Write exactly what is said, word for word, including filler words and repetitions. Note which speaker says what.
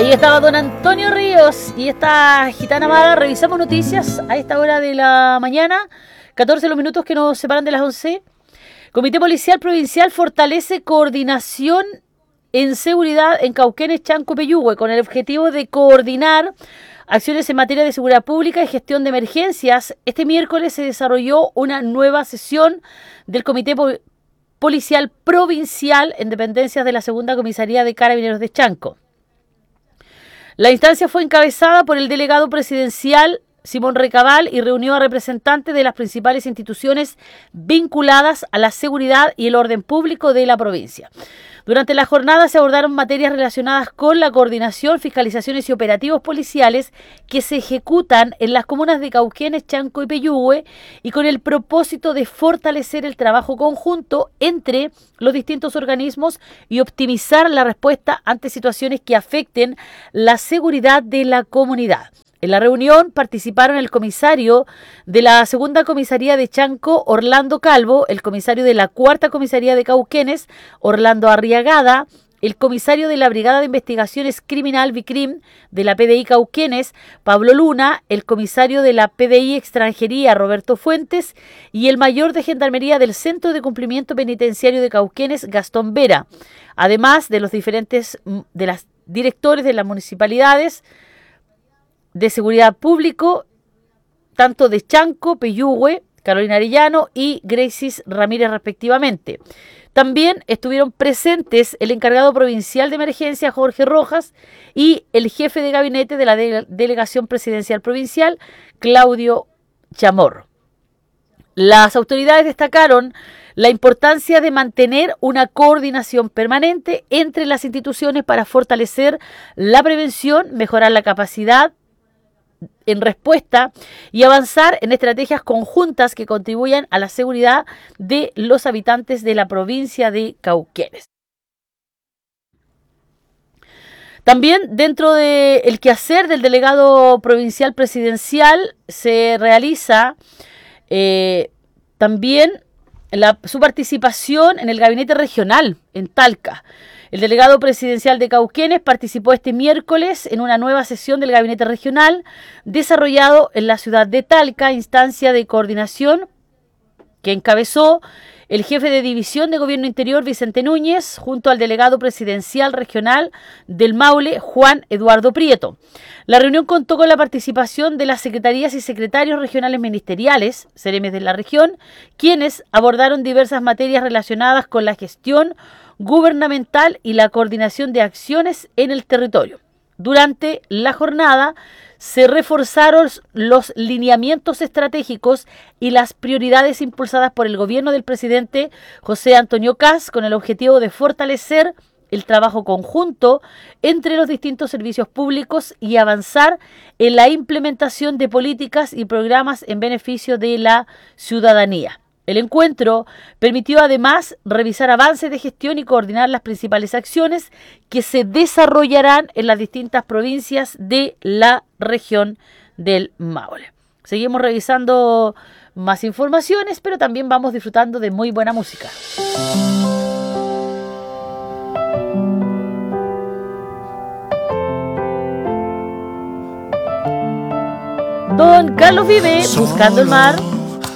Speaker 1: Ahí estaba don Antonio Ríos y esta gitana amada. Revisamos noticias a esta hora de la mañana, catorce los minutos que nos separan de las once. Comité Policial Provincial fortalece coordinación en seguridad en Cauquenes, Chanco, Peyúgue, con el objetivo de coordinar acciones en materia de seguridad pública y gestión de emergencias. Este miércoles se desarrolló una nueva sesión del Comité Policial Provincial en dependencias de la Segunda Comisaría de Carabineros de Chanco. La instancia fue encabezada por el delegado presidencial Simón Recabal y reunió a representantes de las principales instituciones vinculadas a la seguridad y el orden público de la provincia. Durante la jornada se abordaron materias relacionadas con la coordinación, fiscalizaciones y operativos policiales que se ejecutan en las comunas de Cauquenes, Chanco y Peyúgue y con el propósito de fortalecer el trabajo conjunto entre los distintos organismos y optimizar la respuesta ante situaciones que afecten la seguridad de la comunidad. En la reunión participaron el comisario de la Segunda Comisaría de Chanco, Orlando Calvo, el comisario de la Cuarta Comisaría de Cauquenes, Orlando Arriagada, el comisario de la Brigada de Investigaciones Criminal Vicrim de la P D I Cauquenes, Pablo Luna, el comisario de la P D I Extranjería, Roberto Fuentes, y el mayor de Gendarmería del Centro de Cumplimiento Penitenciario de Cauquenes, Gastón Vera, además de los diferentes de las directores de las municipalidades de seguridad público, tanto de Chanco, Peyúgue, Carolina Arellano y Gracie Ramírez respectivamente. También estuvieron presentes el encargado provincial de emergencia Jorge Rojas y el jefe de gabinete de la de- delegación presidencial provincial Claudio Chamorro. Las autoridades destacaron la importancia de mantener una coordinación permanente entre las instituciones para fortalecer la prevención, mejorar la capacidad en respuesta y avanzar en estrategias conjuntas que contribuyan a la seguridad de los habitantes de la provincia de Cauquenes. También dentro del quehacer del delegado provincial presidencial se realiza eh, también la, su participación en el gabinete regional en Talca. El delegado presidencial de Cauquenes participó este miércoles en una nueva sesión del gabinete regional desarrollado en la ciudad de Talca, instancia de coordinación que encabezó el jefe de división de Gobierno Interior Vicente Núñez junto al delegado presidencial regional del Maule Juan Eduardo Prieto. La reunión contó con la participación de las secretarías y secretarios regionales ministeriales, seremes de la región, quienes abordaron diversas materias relacionadas con la gestión gubernamental y la coordinación de acciones en el territorio. Durante la jornada se reforzaron los lineamientos estratégicos y las prioridades impulsadas por el gobierno del presidente José Antonio Kast con el objetivo de fortalecer el trabajo conjunto entre los distintos servicios públicos y avanzar en la implementación de políticas y programas en beneficio de la ciudadanía. El encuentro permitió además revisar avances de gestión y coordinar las principales acciones que se desarrollarán en las distintas provincias de la región del Maule. Seguimos revisando más informaciones, pero también vamos disfrutando de muy buena música. Don Carlos Vive, Buscando el Mar.